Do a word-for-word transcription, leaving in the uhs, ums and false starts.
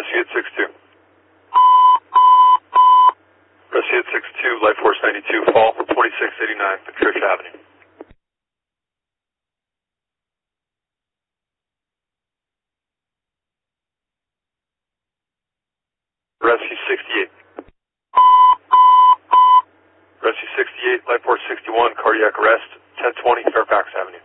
Rescue at six two. Rescue at six two, Life Force ninety-two, fall twenty-six eighty-nine, Patricia Avenue. Rescue sixty-eight. Rescue sixty-eight, Life Force sixty-one, cardiac arrest, ten twenty Fairfax Avenue.